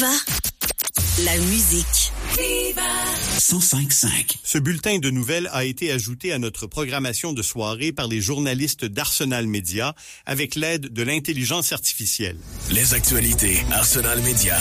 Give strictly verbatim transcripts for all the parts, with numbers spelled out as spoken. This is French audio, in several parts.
Viva la musique. Viva cent cinq virgule cinq. Ce bulletin de nouvelles a été ajouté à notre programmation de soirée par les journalistes d'Arsenal Média avec l'aide de l'intelligence artificielle. Les actualités Arsenal Média.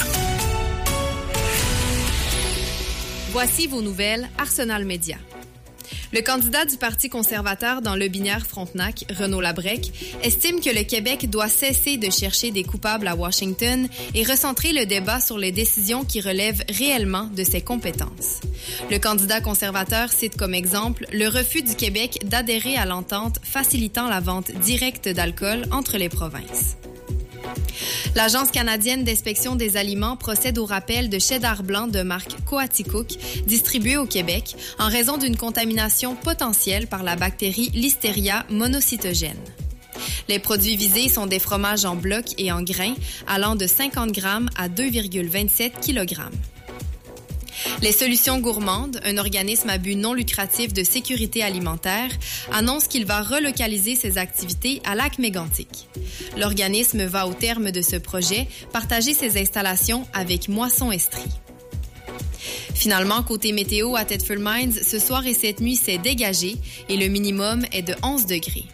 Voici vos nouvelles Arsenal Média. Le candidat du Parti conservateur dans le Binière-Frontenac, Renaud Labrec, estime que le Québec doit cesser de chercher des coupables à Washington et recentrer le débat sur les décisions qui relèvent réellement de ses compétences. Le candidat conservateur cite comme exemple le refus du Québec d'adhérer à l'entente facilitant la vente directe d'alcool entre les provinces. L'Agence canadienne d'inspection des aliments procède au rappel de cheddar blanc de marque Coaticook distribué au Québec en raison d'une contamination potentielle par la bactérie Listeria monocytogène. Les produits visés sont des fromages en bloc et en grains allant de cinquante grammes à deux virgule vingt-sept kilogrammes. Les Solutions Gourmandes, un organisme à but non lucratif de sécurité alimentaire, annonce qu'il va relocaliser ses activités à Lac-Mégantic. L'organisme va au terme de ce projet partager ses installations avec Moisson Estrie. Finalement, côté météo à Thetford Mines, ce soir et cette nuit, c'est dégagé et le minimum est de onze degrés.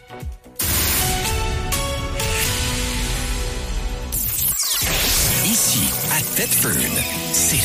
Ici, à Thetford, c'est